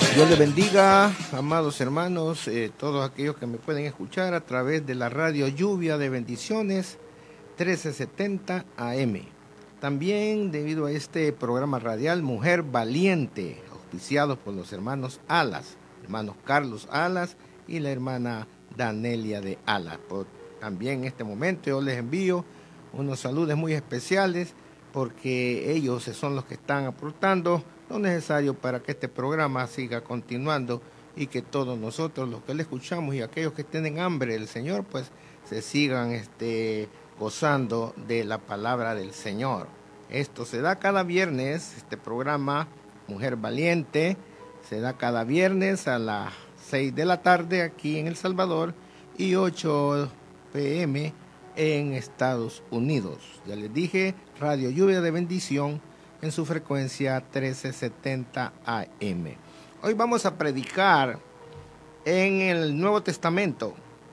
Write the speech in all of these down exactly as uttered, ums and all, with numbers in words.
Dios les bendiga, amados hermanos, eh, todos aquellos que me pueden escuchar a través de la radio Lluvia de Bendiciones trece setenta A M. También debido a este programa radial Mujer Valiente, auspiciado por los hermanos Alas, hermanos Carlos Alas y la hermana Danelia de Alas. Por, también en este momento yo les envío unos saludos muy especiales porque ellos son los que están aportando lo necesario para que este programa siga continuando y que todos nosotros, los que le escuchamos y aquellos que tienen hambre del Señor, pues se sigan este, gozando de la palabra del Señor. Esto se da cada viernes, este programa Mujer Valiente, se da cada viernes a las seis de la tarde aquí en El Salvador y ocho p m en Estados Unidos. Ya les dije, Radio Lluvia de Bendición en su frecuencia trece setenta A M. Hoy vamos a predicar en el Nuevo Testamento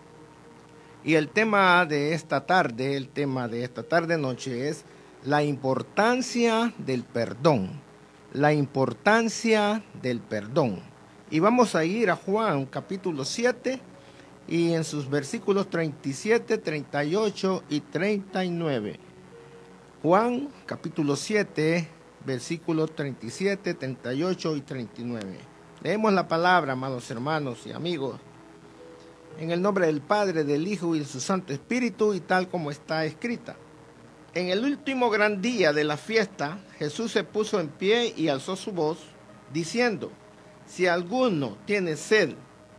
y el tema de esta tarde, el tema de esta tarde noche es la importancia del perdón, la importancia del perdón. Y vamos a ir a Juan capítulo siete y en sus versículos treinta y siete, treinta y ocho y treinta y nueve. Juan capítulo siete, versículos treinta y siete, treinta y ocho y treinta y nueve. Leemos la palabra, amados hermanos y amigos, en el nombre del Padre, del Hijo y de su Santo Espíritu, y tal como está escrita. En el último gran día de la fiesta, Jesús se puso en pie y alzó su voz, diciendo: si alguno tiene sed,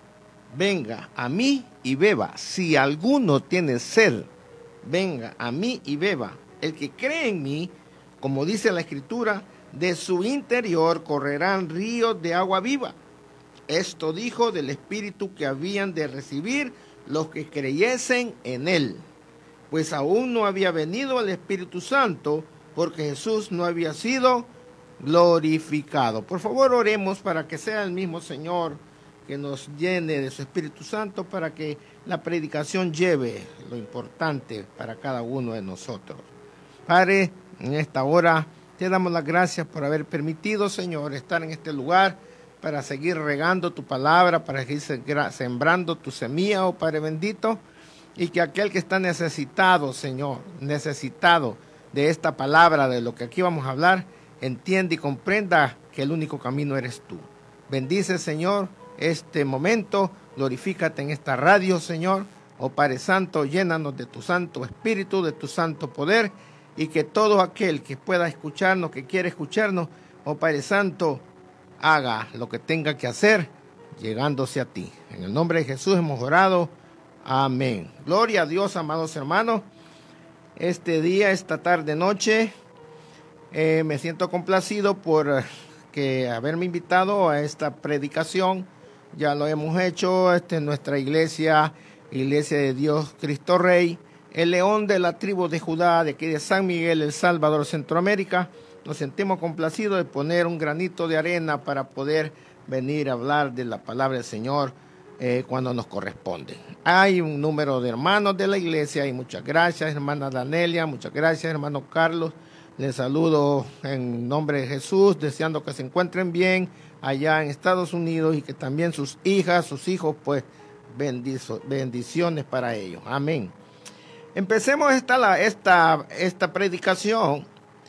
venga a mí y beba. Si alguno tiene sed, venga a mí y beba. El que cree en mí, como dice la Escritura, de su interior correrán ríos de agua viva. Esto dijo del Espíritu que habían de recibir los que creyesen en él, pues aún no había venido el Espíritu Santo, porque Jesús no había sido glorificado. Por favor, oremos para que sea el mismo Señor que nos llene de su Espíritu Santo, para que la predicación lleve lo importante para cada uno de nosotros. Padre, en esta hora te damos las gracias por haber permitido, Señor, estar en este lugar para seguir regando tu palabra, para seguir sembrando tu semilla, oh Padre bendito, y que aquel que está necesitado, Señor, necesitado de esta palabra, de lo que aquí vamos a hablar, entienda y comprenda que el único camino eres tú. Bendice, Señor, este momento, glorifícate en esta radio, Señor. Oh Padre Santo, llénanos de tu Santo Espíritu, de tu Santo Poder, y que todo aquel que pueda escucharnos, que quiera escucharnos, oh Padre Santo, haga lo que tenga que hacer, llegándose a ti. En el nombre de Jesús hemos orado. Amén. Gloria a Dios, amados hermanos. Este día, esta tarde, noche, eh, me siento complacido por que haberme invitado a esta predicación. Ya lo hemos hecho este, en nuestra iglesia, Iglesia de Dios Cristo Rey, el león de la tribu de Judá, de aquí de San Miguel, El Salvador, Centroamérica. Nos sentimos complacidos de poner un granito de arena para poder venir a hablar de la palabra del Señor eh, cuando nos corresponde. Hay un número de hermanos de la iglesia y muchas gracias, hermana Danelia, muchas gracias, hermano Carlos. Les saludo en nombre de Jesús, deseando que se encuentren bien allá en Estados Unidos y que también sus hijas, sus hijos, pues bendizo, bendiciones para ellos. Amén. Empecemos esta, esta, esta predicación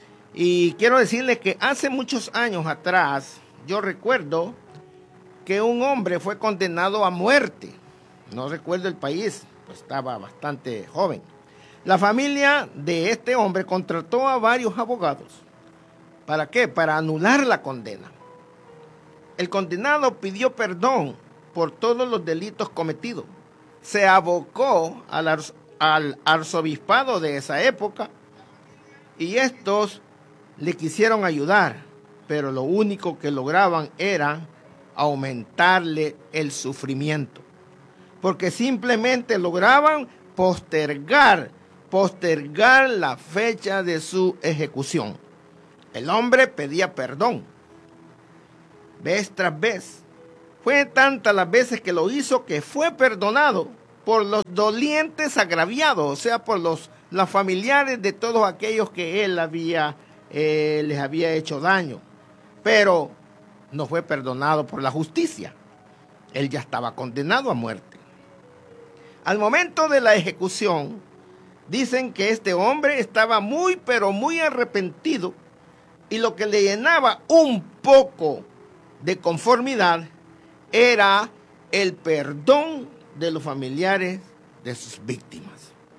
y quiero decirles que hace muchos años atrás, yo recuerdo que un hombre fue condenado a muerte. No recuerdo el país, pues estaba bastante joven. La familia de este hombre contrató a varios abogados. ¿Para qué? Para anular la condena. El condenado pidió perdón por todos los delitos cometidos. Se abocó al, ar al arzobispado de esa época y estos le quisieron ayudar, pero lo único que lograban era aumentarle el sufrimiento, porque simplemente lograban postergar, postergar la fecha de su ejecución. El hombre pedía perdón, vez tras vez. Fue tantas las veces que lo hizo que fue perdonado por los dolientes agraviados, o sea, por los, los familiares de todos aquellos que él había, eh, les había hecho daño. Pero no fue perdonado por la justicia. Él ya estaba condenado a muerte. Al momento de la ejecución, dicen que este hombre estaba muy, pero muy arrepentido, y lo que le llenaba un poco de conformidad era el perdón de los familiares de sus víctimas.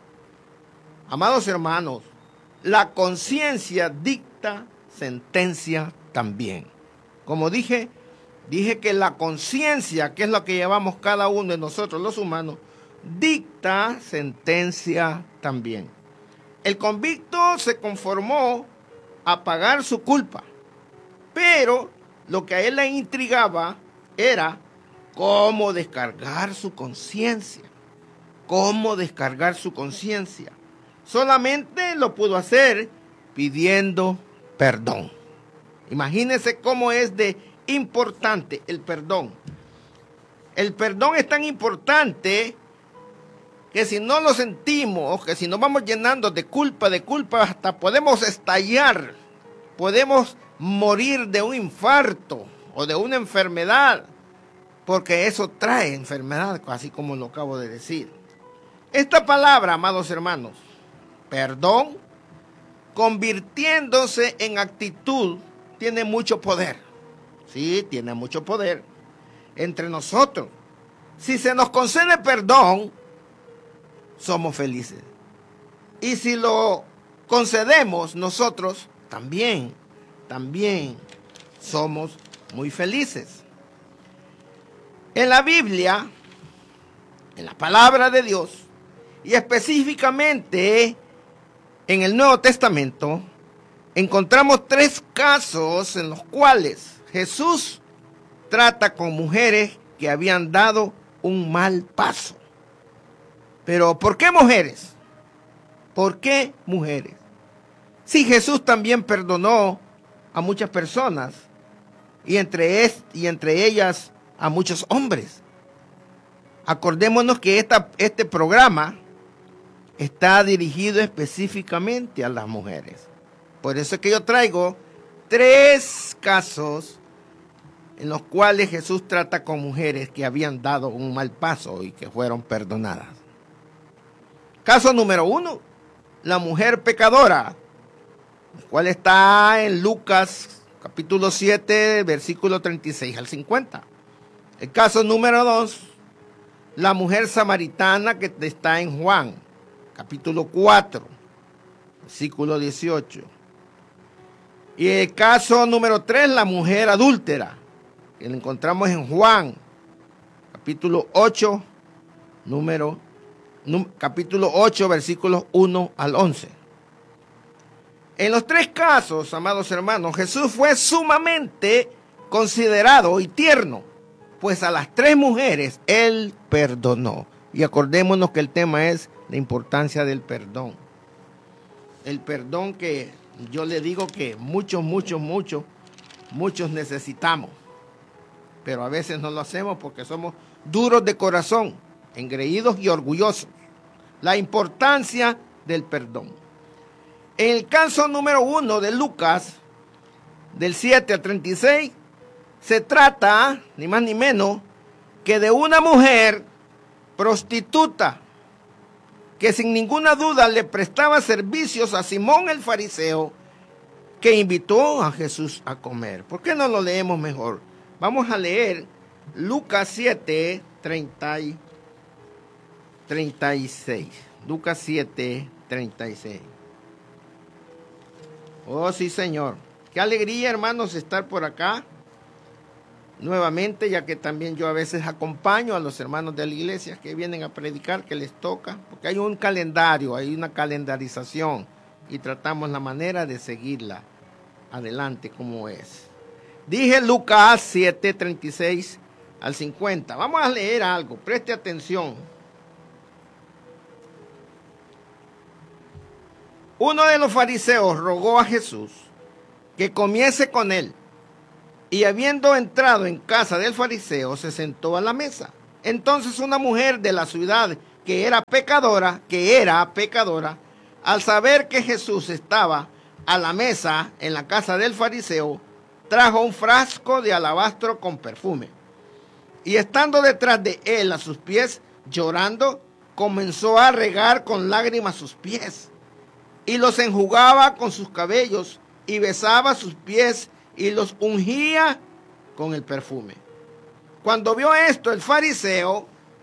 Amados hermanos, la conciencia dicta sentencia también. Como dije, dije que la conciencia, que es lo que llevamos cada uno de nosotros los humanos, dicta sentencia también. El convicto se conformó a pagar su culpa, pero lo que a él le intrigaba era cómo descargar su conciencia. Cómo descargar su conciencia. Solamente lo pudo hacer pidiendo perdón. Imagínense cómo es de importante el perdón. El perdón es tan importante que si no lo sentimos, que si nos vamos llenando de culpa, de culpa, hasta podemos estallar, podemos morir de un infarto o de una enfermedad, porque eso trae enfermedad, así como lo acabo de decir. Esta palabra, amados hermanos, perdón, convirtiéndose en actitud, tiene mucho poder. Sí, tiene mucho poder entre nosotros. Si se nos concede perdón, somos felices. Y si lo concedemos nosotros, también, también somos muy felices. En la Biblia, en la palabra de Dios, y específicamente en el Nuevo Testamento, encontramos tres casos en los cuales Jesús trata con mujeres que habían dado un mal paso. Pero ¿por qué mujeres? ¿Por qué mujeres? Sí, Jesús también perdonó a muchas personas y entre, es, y entre ellas a muchos hombres. Acordémonos que esta, este programa está dirigido específicamente a las mujeres. Por eso es que yo traigo tres casos en los cuales Jesús trata con mujeres que habían dado un mal paso y que fueron perdonadas. Caso número uno, la mujer pecadora, el cual está en Lucas capítulo siete, versículo treinta y seis al cincuenta. El caso número dos, la mujer samaritana, que está en Juan capítulo cuatro, versículo dieciocho. Y el caso número tres, la mujer adúltera, que la encontramos en Juan capítulo ocho, número, num, capítulo ocho, versículos uno al once. En los tres casos, amados hermanos, Jesús fue sumamente considerado y tierno, pues a las tres mujeres Él perdonó. Y acordémonos que el tema es la importancia del perdón. El perdón que yo le digo que muchos, muchos, muchos, muchos necesitamos. Pero a veces no lo hacemos porque somos duros de corazón, engreídos y orgullosos. La importancia del perdón. En el caso número uno de Lucas, del siete al treinta y seis, se trata, ni más ni menos, que de una mujer prostituta que sin ninguna duda le prestaba servicios a Simón el fariseo, que invitó a Jesús a comer. ¿Por qué no lo leemos mejor? Vamos a leer Lucas siete, treinta y treinta y seis. Lucas siete, treinta y seis. Oh, sí, Señor. Qué alegría, hermanos, estar por acá nuevamente, ya que también yo a veces acompaño a los hermanos de la iglesia que vienen a predicar, que les toca, porque hay un calendario, hay una calendarización y tratamos la manera de seguirla adelante como es. Dije Lucas siete, treinta y seis al cincuenta. Vamos a leer algo, preste atención. Uno de los fariseos rogó a Jesús que comiese con él, y habiendo entrado en casa del fariseo, se sentó a la mesa. Entonces una mujer de la ciudad que era pecadora, que era pecadora, al saber que Jesús estaba a la mesa en la casa del fariseo, trajo un frasco de alabastro con perfume. Y estando detrás de él a sus pies, llorando, comenzó a regar con lágrimas sus pies. Y los enjugaba con sus cabellos, y besaba sus pies, y los ungía con el perfume. Cuando vio esto, el fariseo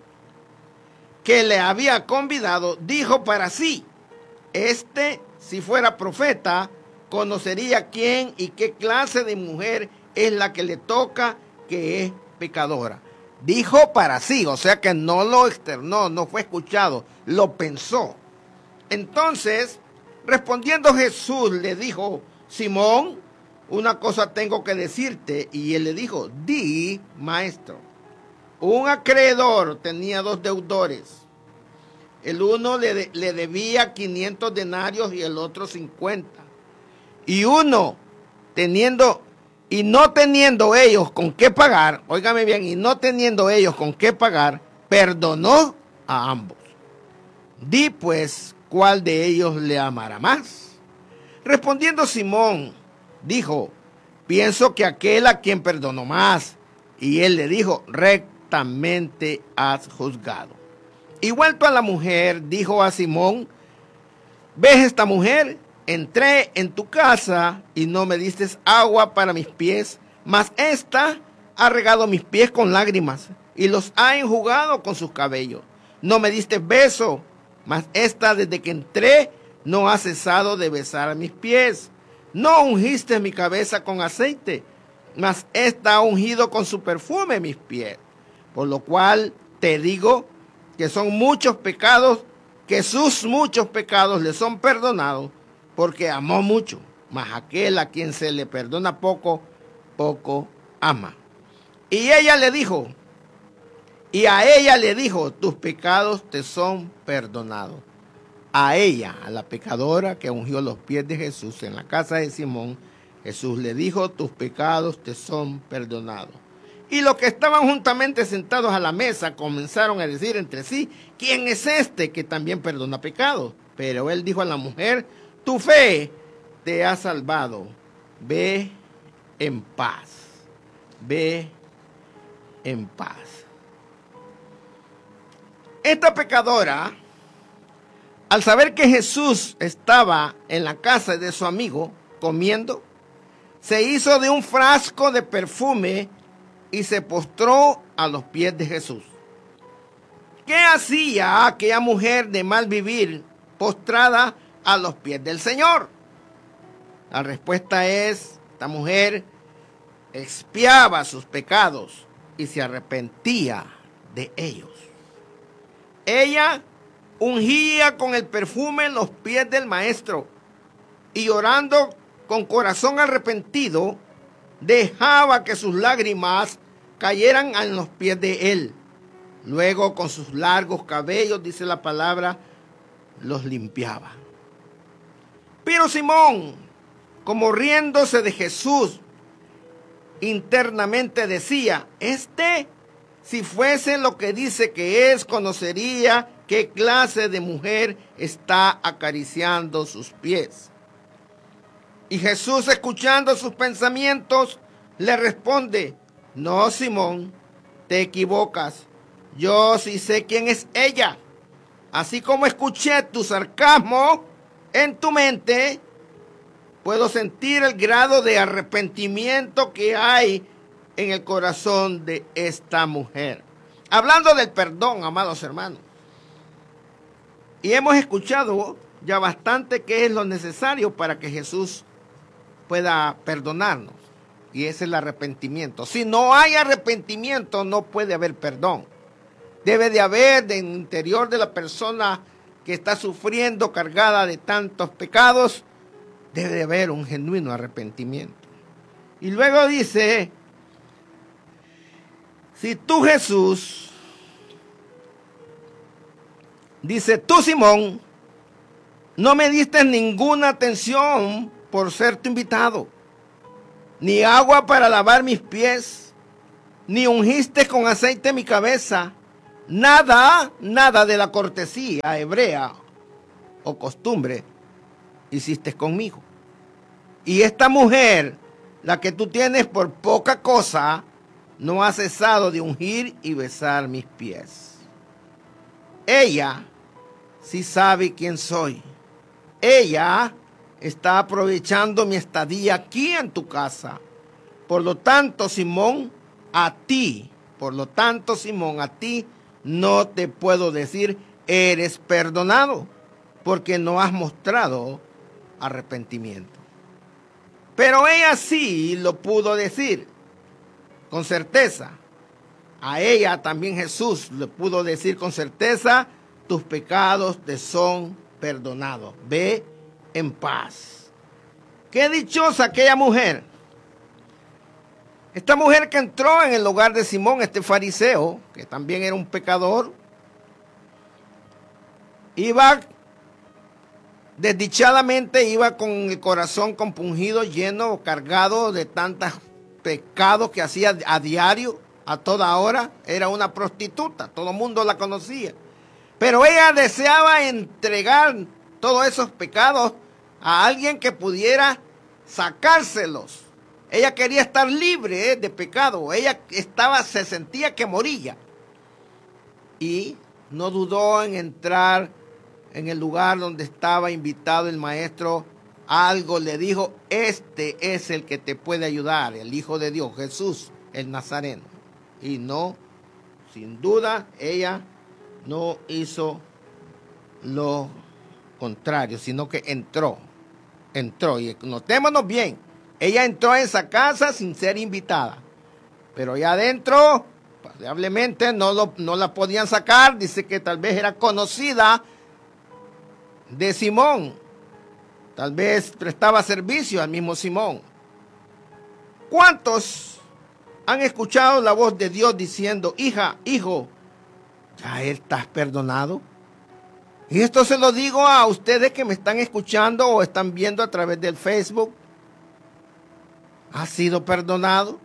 que le había convidado, dijo para sí: este, si fuera profeta, conocería quién y qué clase de mujer es la que le toca, que es pecadora. Dijo para sí, o sea que no lo externó, no fue escuchado, lo pensó. Entonces, respondiendo Jesús, le dijo: Simón, una cosa tengo que decirte. Y él le dijo: di, maestro. Un acreedor tenía dos deudores. El uno le, de, le debía quinientos denarios y el otro cincuenta. Y uno, teniendo, y no teniendo ellos con qué pagar, óigame bien, y no teniendo ellos con qué pagar, perdonó a ambos. Di pues, ¿cuál de ellos le amará más? Respondiendo Simón, dijo: pienso que aquel a quien perdonó más. Y él le dijo: rectamente has juzgado. Y vuelto a la mujer, dijo a Simón: ¿ves esta mujer? Entré en tu casa y no me diste agua para mis pies, mas ésta ha regado mis pies con lágrimas y los ha enjugado con sus cabellos. No me diste beso, mas ésta desde que entré no ha cesado de besar a mis pies. No ungiste mi cabeza con aceite, mas ésta ha ungido con su perfume mis pies. Por lo cual te digo que son muchos pecados, que sus muchos pecados le son perdonados, porque amó mucho. Mas aquel a quien se le perdona poco, poco ama. Y ella le dijo, y a ella le dijo: tus pecados te son perdonados. A ella, a la pecadora que ungió los pies de Jesús en la casa de Simón, Jesús le dijo: tus pecados te son perdonados. Y los que estaban juntamente sentados a la mesa comenzaron a decir entre sí: ¿quién es este que también perdona pecados? Pero él dijo a la mujer: tu fe te ha salvado. Ve en paz. Ve en paz. Esta pecadora, al saber que Jesús estaba en la casa de su amigo comiendo, se hizo de un frasco de perfume y se postró a los pies de Jesús. ¿Qué hacía aquella mujer de mal vivir postrada a los pies del Señor? La respuesta es: esta mujer expiaba sus pecados y se arrepentía de ellos. Ella ungía con el perfume los pies del Maestro y, llorando con corazón arrepentido, dejaba que sus lágrimas cayeran en los pies de él. Luego, con sus largos cabellos, dice la palabra, los limpiaba. Pero Simón, como riéndose de Jesús, internamente decía: este, si fuese lo que dice que es, conocería qué clase de mujer está acariciando sus pies. Y Jesús, escuchando sus pensamientos, le responde: no, Simón, te equivocas. Yo sí sé quién es ella. Así como escuché tu sarcasmo en tu mente, puedo sentir el grado de arrepentimiento que hay en el corazón de esta mujer. Hablando del perdón, amados hermanos. Y hemos escuchado ya bastante qué es lo necesario para que Jesús pueda perdonarnos. Y es el arrepentimiento. Si no hay arrepentimiento, no puede haber perdón. Debe de haber del interior de la persona que está sufriendo, cargada de tantos pecados, debe de haber un genuino arrepentimiento. Y luego dice: si tú, Jesús, dice, tú, Simón, no me diste ninguna atención por ser tu invitado, ni agua para lavar mis pies, ni ungiste con aceite mi cabeza, nada, nada de la cortesía hebrea o costumbre hiciste conmigo. Y esta mujer la que tú tienes por poca cosa, no ha cesado de ungir y besar mis pies. Ella sí sabe quién soy. Ella está aprovechando mi estadía aquí en tu casa. Por lo tanto, Simón, a ti, por lo tanto, Simón, a ti no te puedo decir, eres perdonado, porque no has mostrado arrepentimiento. Pero ella sí lo pudo decir, con certeza. A ella también Jesús le pudo decir con certeza, tus pecados te son perdonados. Ve en paz. Qué dichosa aquella mujer. Esta mujer que entró en el hogar de Simón, este fariseo, que también era un pecador, iba, desdichadamente iba con el corazón compungido, lleno, cargado de tantos pecados que hacía a diario, a toda hora. Era una prostituta, todo el mundo la conocía. Pero ella deseaba entregar todos esos pecados a alguien que pudiera sacárselos. Ella quería estar libre eh, de pecado. Ella estaba, se sentía que moría. Y no dudó en entrar en el lugar donde estaba invitado el maestro. Algo le dijo, este es el que te puede ayudar, el Hijo de Dios, Jesús, el Nazareno. Y no, sin duda, ella no hizo lo contrario, sino que entró, entró. Y notémonos bien, ella entró en esa casa sin ser invitada. Pero allá adentro, probablemente no, lo, no la podían sacar. Dice que tal vez era conocida de Simón. Tal vez prestaba servicio al mismo Simón. ¿Cuántos han escuchado la voz de Dios diciendo, hija, hijo, ya estás perdonado? Y esto se lo digo a ustedes que me están escuchando o están viendo a través del Facebook. ¿Has sido perdonado?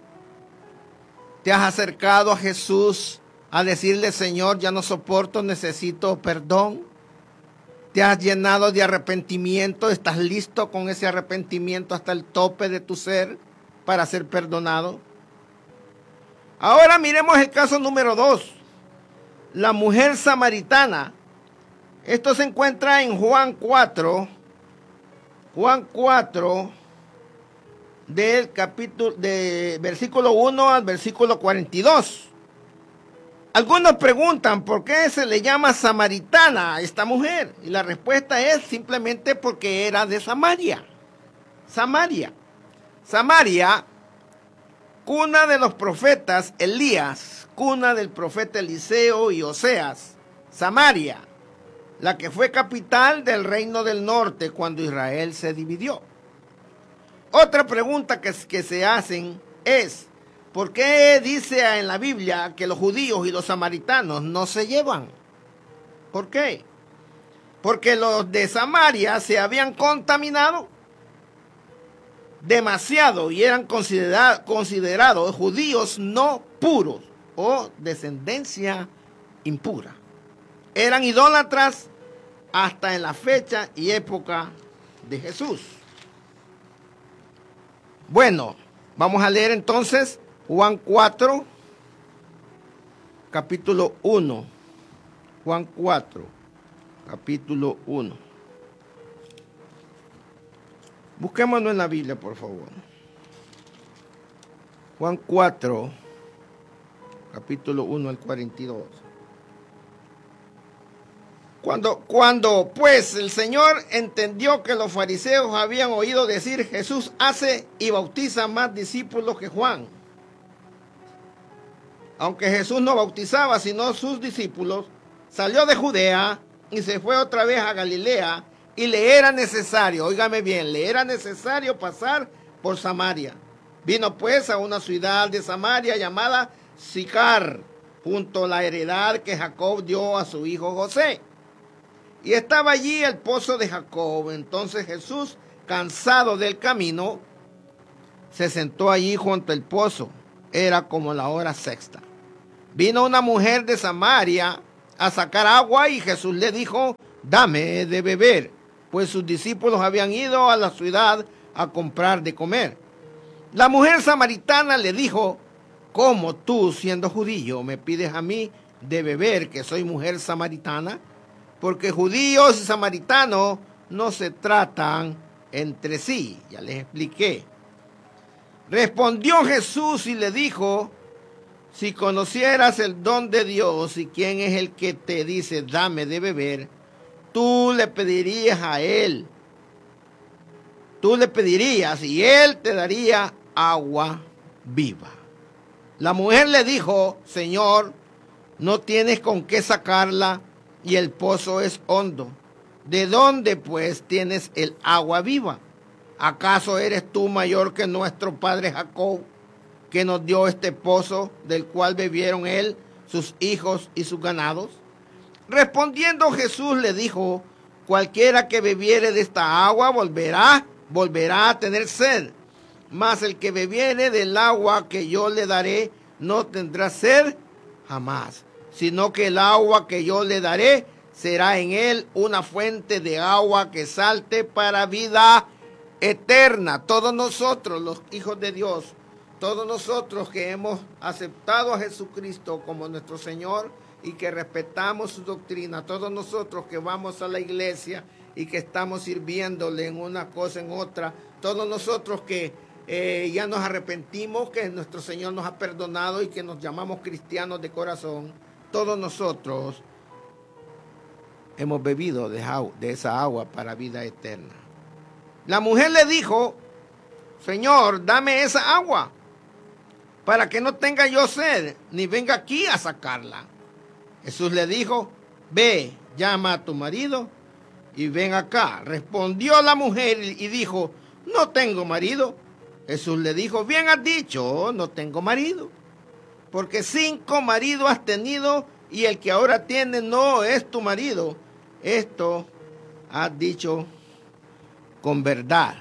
¿Te has acercado a Jesús a decirle, Señor, ya no soporto, necesito perdón? ¿Te has llenado de arrepentimiento? ¿Estás listo con ese arrepentimiento hasta el tope de tu ser para ser perdonado? Ahora miremos el caso número dos. La mujer samaritana. Esto se encuentra en Juan cuatro. Juan cuatro, del capítulo, de versículo uno al versículo cuarenta y dos. Algunos preguntan por qué se le llama samaritana a esta mujer. Y la respuesta es simplemente porque era de Samaria. Samaria. Samaria, cuna de los profetas Elías, cuna del profeta Eliseo y Oseas. Samaria, la que fue capital del reino del norte cuando Israel se dividió. Otra pregunta que, que se hacen es, ¿por qué dice en la Biblia que los judíos y los samaritanos no se llevan? ¿Por qué? Porque los de Samaria se habían contaminado demasiado y eran considera- considerados judíos no puros o descendencia impura. Eran idólatras hasta en la fecha y época de Jesús. Bueno, vamos a leer entonces Juan cuatro, capítulo uno. Juan cuatro, capítulo uno. Busquémonos en la Biblia, por favor. Juan cuatro, capítulo uno al cuarenta y dos. Cuando, cuando pues el Señor entendió que los fariseos habían oído decir, Jesús hace y bautiza más discípulos que Juan. Aunque Jesús no bautizaba, sino sus discípulos, salió de Judea y se fue otra vez a Galilea, y le era necesario, óigame bien, le era necesario pasar por Samaria. Vino pues a una ciudad de Samaria llamada Sicar, junto a la heredad que Jacob dio a su hijo José. Y estaba allí el pozo de Jacob. Entonces Jesús, cansado del camino, se sentó allí junto al pozo. Era como la hora sexta. Vino una mujer de Samaria a sacar agua y Jesús le dijo, dame de beber, pues sus discípulos habían ido a la ciudad a comprar de comer. La mujer samaritana le dijo, ¿cómo tú, siendo judío, me pides a mí de beber, que soy mujer samaritana? Porque judíos y samaritanos no se tratan entre sí. Ya les expliqué. Respondió Jesús y le dijo, si conocieras el don de Dios y quién es el que te dice, dame de beber, tú le pedirías a él. Tú le pedirías y él te daría agua viva. La mujer le dijo, Señor, no tienes con qué sacarla y el pozo es hondo. ¿De dónde pues tienes el agua viva? ¿Acaso eres tú mayor que nuestro padre Jacob, que nos dio este pozo del cual bebieron él, sus hijos y sus ganados? Respondiendo Jesús le dijo, cualquiera que bebiere de esta agua volverá, volverá a tener sed. Mas el que bebiere del agua que yo le daré no tendrá sed jamás, sino que el agua que yo le daré será en él una fuente de agua que salte para vida eterna. Todos nosotros, los hijos de Dios, todos nosotros que hemos aceptado a Jesucristo como nuestro Señor y que respetamos su doctrina, todos nosotros que vamos a la iglesia y que estamos sirviéndole en una cosa, en otra, todos nosotros que eh, ya nos arrepentimos, que nuestro Señor nos ha perdonado y que nos llamamos cristianos de corazón, todos nosotros hemos bebido de, de esa agua para vida eterna. La mujer le dijo, Señor, dame esa agua para que no tenga yo sed, ni venga aquí a sacarla. Jesús le dijo, ve, llama a tu marido y ven acá. Respondió la mujer y dijo, no tengo marido. Jesús le dijo, bien has dicho, no tengo marido, porque cinco maridos has tenido y el que ahora tienes no es tu marido. Esto has dicho con verdad.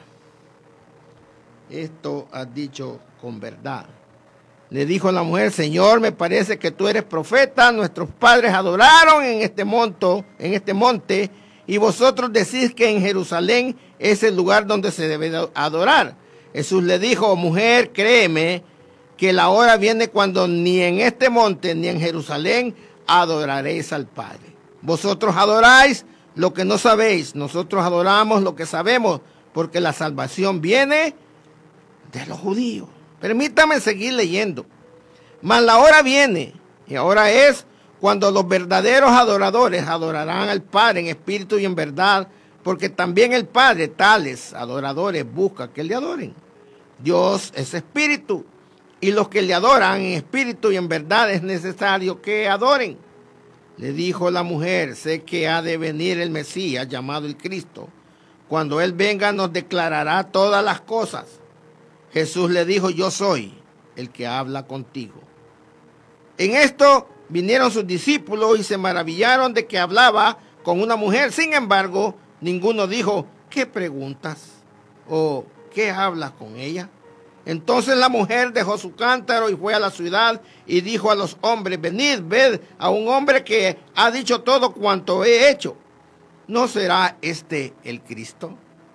Esto has dicho con verdad. Le dijo la mujer, Señor, me parece que tú eres profeta. Nuestros padres adoraron en este monte, en este monte, y vosotros decís que en Jerusalén es el lugar donde se debe adorar. Jesús le dijo, mujer, créeme que la hora viene cuando ni en este monte ni en Jerusalén adoraréis al Padre. Vosotros adoráis lo que no sabéis, nosotros adoramos lo que sabemos, porque la salvación viene de los judíos. Permítame seguir leyendo. Mas la hora viene, y ahora es cuando los verdaderos adoradores adorarán al Padre en espíritu y en verdad, porque también el Padre tales adoradores busca que le adoren. Dios es espíritu, y los que le adoran en espíritu y en verdad es necesario que adoren. Le dijo la mujer, sé que ha de venir el Mesías, llamado el Cristo. Cuando Él venga nos declarará todas las cosas. Jesús le dijo, yo soy el que habla contigo. En esto vinieron sus discípulos y se maravillaron de que hablaba con una mujer. Sin embargo, ninguno dijo, ¿qué preguntas? ¿O qué hablas con ella? Entonces la mujer dejó su cántaro y fue a la ciudad y dijo a los hombres, venid, ved a un hombre que ha dicho todo cuanto he hecho. ¿No será este el Cristo?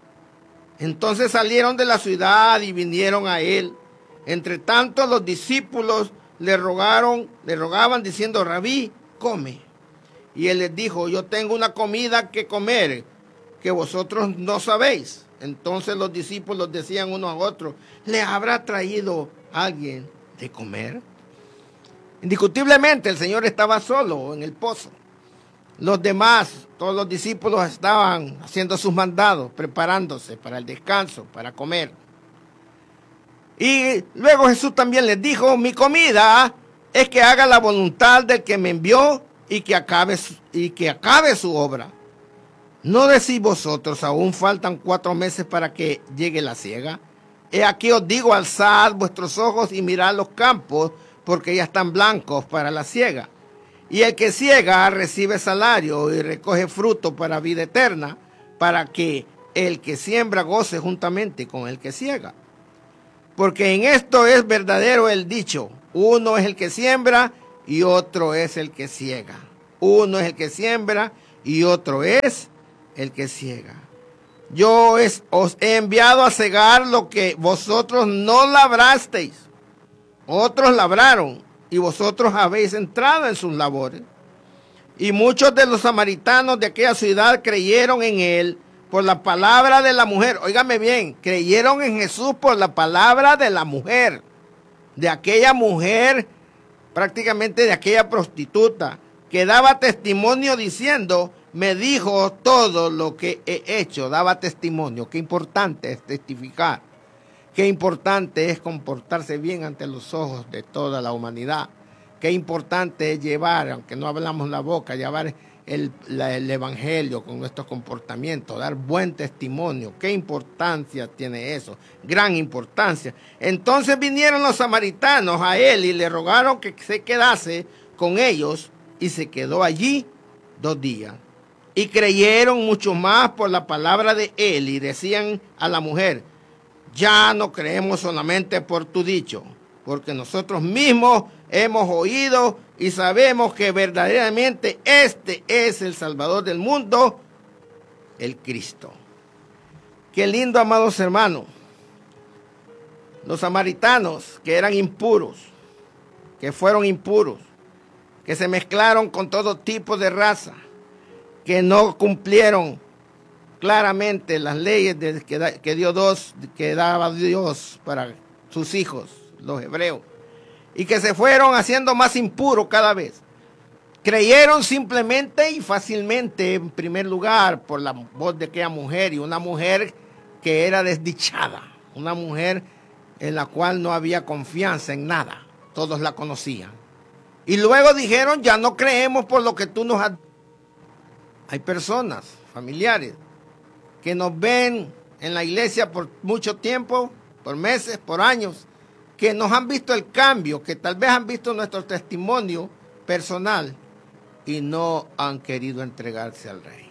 Entonces salieron de la ciudad y vinieron a él. Entre tanto los discípulos le rogaron, le rogaban diciendo, Rabí, come. Y él les dijo, yo tengo una comida que comer que vosotros no sabéis. Entonces los discípulos decían uno a otro, ¿le habrá traído alguien de comer? Indiscutiblemente el Señor estaba solo en el pozo. Los demás, todos los discípulos estaban haciendo sus mandados, preparándose para el descanso, para comer. Y luego Jesús también les dijo, mi comida es que haga la voluntad del que me envió y que acabe, y que acabe su obra. ¿No decís vosotros, aún faltan cuatro meses para que llegue la siega? He aquí os digo, alzad vuestros ojos y mirad los campos, porque ya están blancos para la siega. Y el que siega recibe salario y recoge fruto para vida eterna, para que el que siembra goce juntamente con el que siega. Porque en esto es verdadero el dicho, uno es el que siembra y otro es el que siega. Uno es el que siembra y otro es el que siega. Yo es, os he enviado a cegar lo que vosotros no labrasteis. Otros labraron y vosotros habéis entrado en sus labores. Y muchos de los samaritanos de aquella ciudad creyeron en él por la palabra de la mujer. Óigame bien, creyeron en Jesús por la palabra de la mujer. De aquella mujer, prácticamente de aquella prostituta, que daba testimonio diciendo, me dijo todo lo que he hecho. Daba testimonio. Qué importante es testificar. Qué importante es comportarse bien ante los ojos de toda la humanidad. Qué importante es llevar, aunque no hablamos la boca, llevar el, la, el evangelio con nuestros comportamientos, dar buen testimonio. Qué importancia tiene eso, gran importancia. Entonces vinieron los samaritanos a él y le rogaron que se quedase con ellos y se quedó allí dos días. Y creyeron mucho más por la palabra de él y decían a la mujer, ya no creemos solamente por tu dicho, porque nosotros mismos hemos oído y sabemos que verdaderamente este es el Salvador del mundo, el Cristo. Qué lindo, amados hermanos. Los samaritanos que eran impuros, que fueron impuros, que se mezclaron con todo tipo de raza, que no cumplieron claramente las leyes de, que, da, que, dio dos, que daba Dios para sus hijos, los hebreos, y que se fueron haciendo más impuros cada vez. Creyeron simplemente y fácilmente, en primer lugar, por la voz de aquella mujer, y una mujer que era desdichada, una mujer en la cual no había confianza en nada, todos la conocían. Y luego dijeron, ya no creemos por lo que tú nos has... Hay personas, familiares, que nos ven en la iglesia por mucho tiempo, por meses, por años, que nos han visto el cambio, que tal vez han visto nuestro testimonio personal y no han querido entregarse al Rey.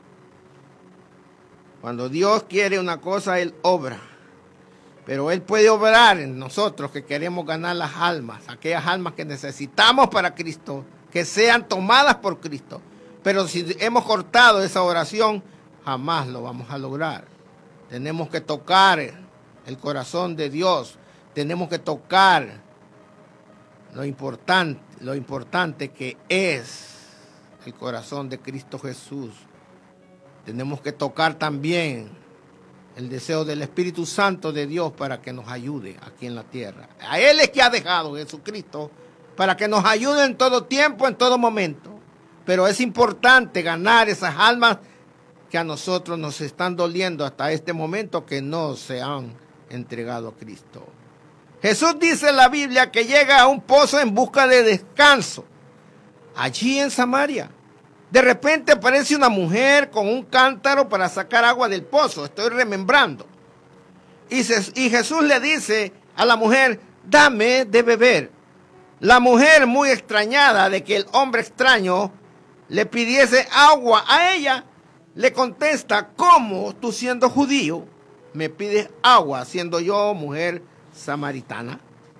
Cuando Dios quiere una cosa, Él obra. Pero Él puede obrar en nosotros que queremos ganar las almas, aquellas almas que necesitamos para Cristo, que sean tomadas por Cristo. Pero si hemos cortado esa oración, jamás lo vamos a lograr. Tenemos que tocar el corazón de Dios. Tenemos que tocar lo importante, lo importante que es el corazón de Cristo Jesús. Tenemos que tocar también el deseo del Espíritu Santo de Dios para que nos ayude aquí en la tierra. A Él es que ha dejado Jesucristo para que nos ayude en todo tiempo, en todo momento. Pero es importante ganar esas almas que a nosotros nos están doliendo hasta este momento, que no se han entregado a Cristo. Jesús dice en la Biblia que llega a un pozo en busca de descanso. Allí en Samaria, de repente aparece una mujer con un cántaro para sacar agua del pozo. Estoy remembrando. Y, se, y Jesús le dice a la mujer, dame de beber. La mujer, muy extrañada de que el hombre extraño le pidiese agua a ella, le contesta, ¿cómo tú siendo judío me pides agua siendo yo mujer samaritana?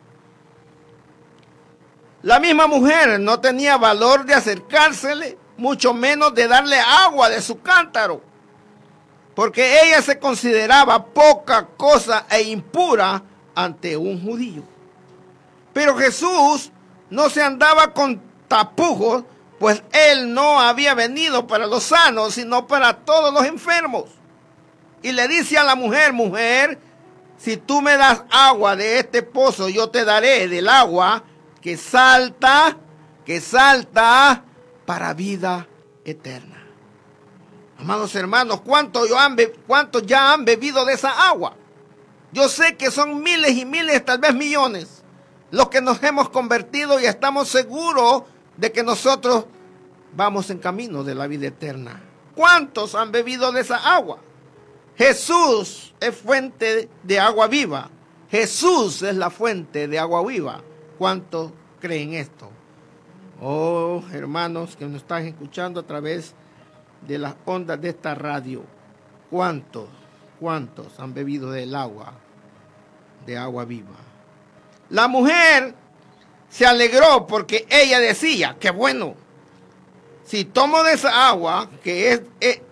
La misma mujer no tenía valor de acercársele, mucho menos de darle agua de su cántaro, porque ella se consideraba poca cosa e impura ante un judío. Pero Jesús no se andaba con tapujos, pues Él no había venido para los sanos, sino para todos los enfermos. Y le dice a la mujer, mujer, si tú me das agua de este pozo, yo te daré del agua que salta, que salta para vida eterna. Amados hermanos, ¿cuántos ¿cuánto ya han bebido de esa agua? Yo sé que son miles y miles, tal vez millones, los que nos hemos convertido y estamos seguros de que nosotros vamos en camino de la vida eterna. ¿Cuántos han bebido de esa agua? Jesús es fuente de agua viva. Jesús es la fuente de agua viva. ¿Cuántos creen esto? Oh, hermanos que nos están escuchando a través de las ondas de esta radio, ¿cuántos, cuántos han bebido del agua, de agua viva? La mujer se alegró porque ella decía, qué bueno, si tomo de esa agua, que es, es